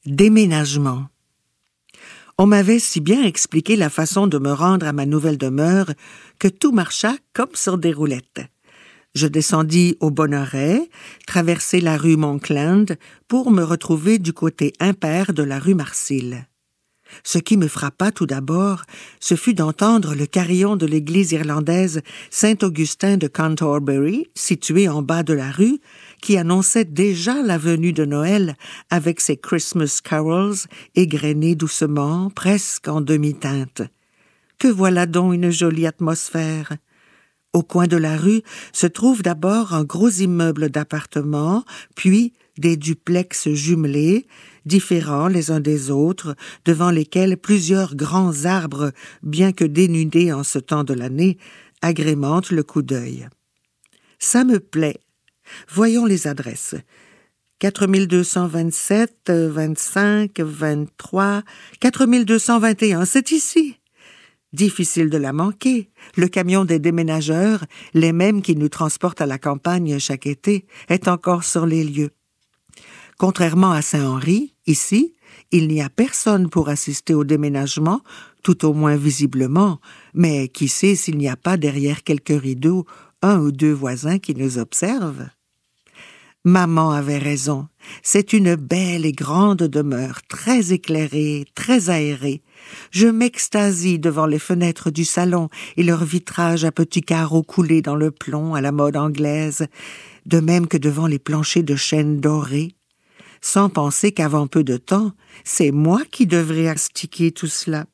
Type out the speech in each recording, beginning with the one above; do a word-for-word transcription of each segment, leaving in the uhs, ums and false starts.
Déménagement. On m'avait si bien expliqué la façon de me rendre à ma nouvelle demeure que tout marcha comme sur des roulettes. Je descendis au bon arrêt, traversai la rue Monkland pour me retrouver du côté impair de la rue Marcille. Ce qui me frappa tout d'abord, ce fut d'entendre le carillon de l'église irlandaise Saint-Augustin de Canterbury, située en bas de la rue, qui annonçait déjà la venue de Noël avec ses Christmas carols égrenés doucement, presque en demi-teinte. Que voilà donc une jolie atmosphère! Au coin de la rue se trouve d'abord un gros immeuble d'appartements, puis des duplex jumelés, différents les uns des autres, devant lesquels plusieurs grands arbres, bien que dénudés en ce temps de l'année, agrémentent le coup d'œil. Ça me plaît. Voyons les adresses. quatre mille deux cent vingt-sept, vingt-cinq, vingt-trois, quatre mille deux cent vingt et un, c'est ici. Difficile de la manquer. Le camion des déménageurs, les mêmes qui nous transportent à la campagne chaque été, est encore sur les lieux. Contrairement à Saint-Henri, ici, il n'y a personne pour assister au déménagement, tout au moins visiblement, mais qui sait s'il n'y a pas derrière quelques rideaux un ou deux voisins qui nous observent? Maman avait raison. C'est une belle et grande demeure, très éclairée, très aérée. Je m'extasie devant les fenêtres du salon et leurs vitrages à petits carreaux coulés dans le plomb à la mode anglaise, de même que devant les planchers de chêne doré, sans penser qu'avant peu de temps, c'est moi qui devrais astiquer tout cela.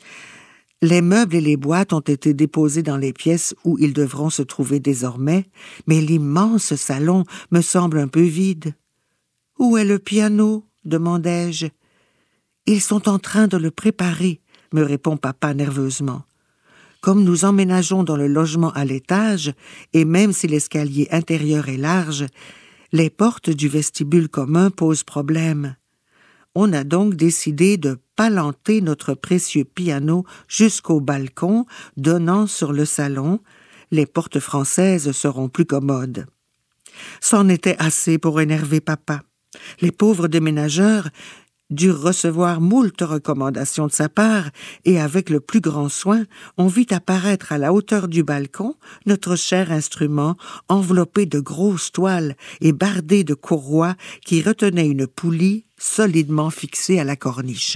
Les meubles et les boîtes ont été déposés dans les pièces où ils devront se trouver désormais, mais l'immense salon me semble un peu vide. « Où est le piano ?» demandai-je. « Ils sont en train de le préparer », me répond papa nerveusement. Comme nous emménageons dans le logement à l'étage, et même si l'escalier intérieur est large, les portes du vestibule commun posent problème. On a donc décidé de palanter notre précieux piano jusqu'au balcon donnant sur le salon. Les portes françaises seront plus commodes. C'en était assez pour énerver papa. Les pauvres déménageurs durent recevoir moult recommandations de sa part, et avec le plus grand soin, on vit apparaître à la hauteur du balcon notre cher instrument, enveloppé de grosses toiles et bardé de courroies qui retenaient une poulie solidement fixée à la corniche.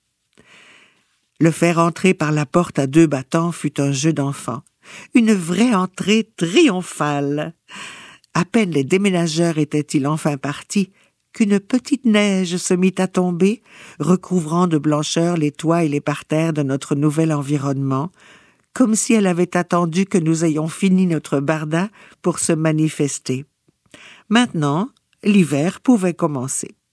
Le faire entrer par la porte à deux battants fut un jeu d'enfant, une vraie entrée triomphale. À peine les déménageurs étaient-ils enfin partis, qu'une petite neige se mit à tomber, recouvrant de blancheur les toits et les parterres de notre nouvel environnement, comme si elle avait attendu que nous ayons fini notre barda pour se manifester. Maintenant, l'hiver pouvait commencer.